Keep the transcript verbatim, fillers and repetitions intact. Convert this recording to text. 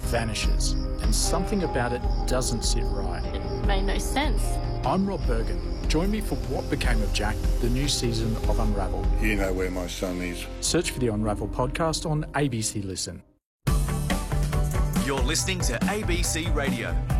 vanishes, and something about it doesn't sit right. It made no sense. I'm Rob Bergen. Join me for What Became of Jack, the new season of Unravel. You know where my son is. Search for the Unravel podcast on A B C Listen. You're listening to A B C Radio.